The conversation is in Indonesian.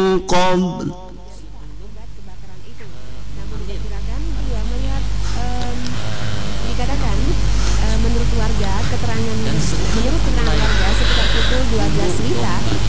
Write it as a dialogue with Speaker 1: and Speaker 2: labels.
Speaker 1: قبل
Speaker 2: kebakaran itu. Namun diperkirakan dia melihat dikatakan menurut keterangan warga sekitar pukul 12 WITA